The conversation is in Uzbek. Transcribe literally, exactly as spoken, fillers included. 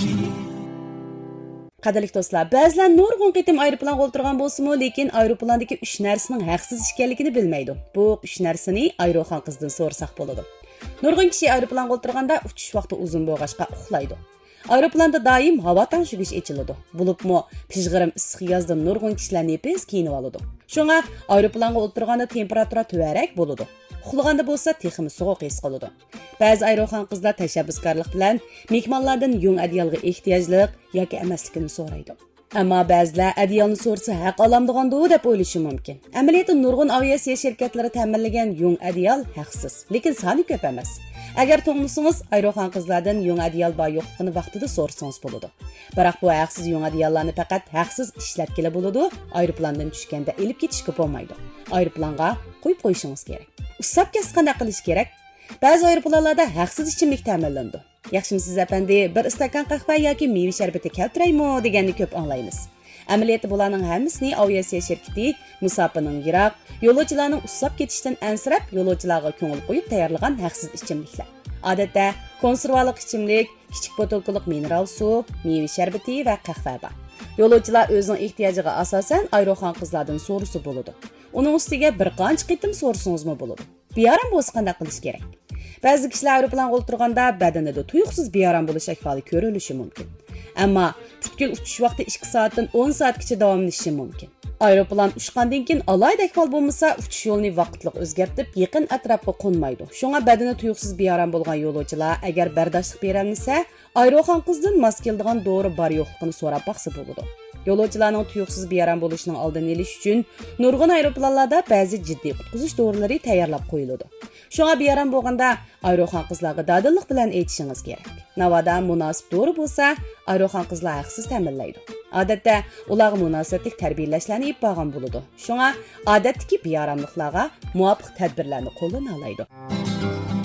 Qadrli do'stlar, ba'zilar nurg'un qitim aeroplanga o'tirgan bo'lsa-mu, lekin aeroplandagi uch narsaning haqsiz ekanligini bilmaydi. Bu uch narsani aeroxon qizdan so'rasak bo'ladi. Nurg'un kishi aeroplanga o'tirganda uchish vaqti uzun bo'lg'achqa uxlaydi. Aeroplanda doim havo tanshug'ish echiladi. Bo'libmi, pishg'irim issiq yozda nurg'un kishilar nefes kiyinib oladi. Shunga aeroplanga o'tirganda temperatura tuvarak bo'ladi. Uxlaganda bo'lsa, texmi sovuq his qiladi. Ba'zi aeroxon qizlar tashabbuskorlik bilan mehmonlardan yung adyalga ehtiyojliq yoki emasligini so'raydi. Ammo ba'zilar adyalni so'rsa haq olamdiganda deb o'ylashi mumkin. Amaliyotda nurg'un aviasiya shirkatlari ta'minlagan yung adyal haqsiz, lekin soni ko'p emas. Agar to'g'risingiz aeroxon qizlardan yung adyal bor yo'qligini vaqtida so'rasangiz bo'ladi. Biroq bu haqsiz yung adyallarni faqat haqsiz ishlatgila bo'ladi, aeroplandan tushganda elib ketishga bo'lmaydi. Aeroplanga qo'yib qo'yishingiz kerak. Usab kesib qanday qilish kerak? Ba'zi aeroplanlarda haqsiz ichimlik ta'minlandi. Yaxshimisiz apandi, bir istakan qahva yoki meva sharbati keltiraymi deganni ko'p anglaymiz. Amaliyotda bularning hammasini aviasiya shirkati musofirning yiroq, yo'lovchilarning usab ketishdan ansirab, yo'lovchilarga ko'ngil qo'yib tayyorlagan haqsiz ichimliklar. Odatda konservalik ichimlik, kichik botilkalik mineral suv, meva sharbati va qahva bor. Yo'lovchilar o'zining ehtiyojiga asosan aeroxon qizlardan so'rasa bo'ladi. Uning ustiga bir qancha qitim so'rasangizmi bo'ladi. Bearam bo'lsa qanday qilish kerak? Ba'zi kishilar aeroplanga o'tirganda badanida tuyuqsiz bearam bo'lish ahvoli ko'rilishi mumkin. Ammo butkul uchish vaqti ikki soatdan o'n soatgacha davomlashishi mumkin. Aeroplan uchgandan keyin alayda ahvol bo'lmasa, uchish yo'lini vaqtli o'zgartirib, yaqin atrofga qo'nmaydi. Shunga badani tuyuqsiz bearam bo'lgan yo'lovchilar agar bardoshlik berolmasa, aeroxon qizdan mos keladigan dori bor yo'qligini so'rab baqsa bo'ladi. Yo'lovchilarning tuyuqsiz bearam bo'lishining oldini olish uchun nurg'un aeroplanlarda ba'zi jiddiy qutqizish dorilari tayyorlab qo'yiladi. Shunga bearam bo'lganda aeroxon qizlarga dadillik bilan aytishingiz kerak. Navoda munosib dori bo'lsa, aeroxon qizlar haqsiz ta'minlaydi. Odatda ularga munosabatlik tarbiyalashlarni ib bo'lgan bo'ladi. Shunga odatdagi bearamliklarga muvofiq tadbirlarni qo'llana oladi.